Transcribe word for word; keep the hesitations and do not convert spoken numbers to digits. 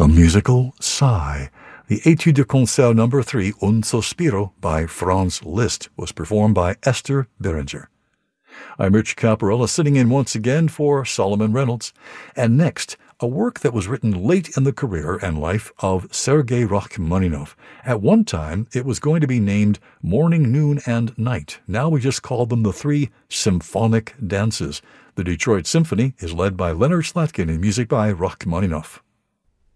A musical sigh. The Étude de Concert number three, Un Sospiro, by Franz Liszt, was performed by Esther Beringer. I'm Rich Caparella, sitting in once again for Solomon Reynolds. And next, a work that was written late in the career and life of Sergei Rachmaninoff. At one time, it was going to be named Morning, Noon, and Night. Now we just call them the Three Symphonic Dances. The Detroit Symphony is led by Leonard Slatkin and music by Rachmaninoff.